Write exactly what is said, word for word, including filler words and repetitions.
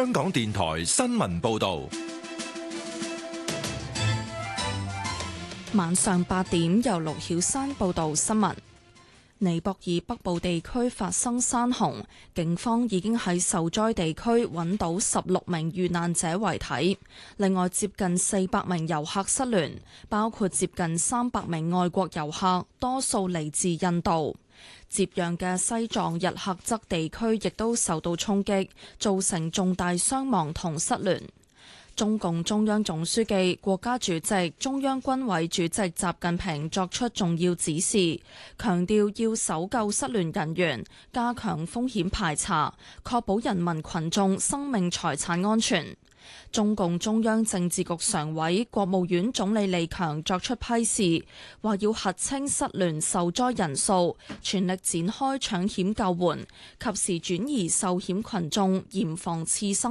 香港電台新聞報道。 晚上八點，由盧曉山報道新聞。尼泊爾北部地區發生山洪，警方已經喺受災地區揾到十六名遇難者遺體，另外接近四百名遊客失聯，包括接近三百名外國遊客，多數嚟自印度。接壤嘅西藏日喀則地區亦都受到衝擊，造成重大傷亡同失聯。中共中央總書記、國家主席、中央軍委主席習近平作出重要指示，強調要搜救失聯人員，加強風險排查，確保人民群眾生命財產安全。中共中央政治局常委、國務院總理李強作出批示，話要核清失聯受災人數，全力展開搶險救援，及時轉移受險群眾，嚴防次生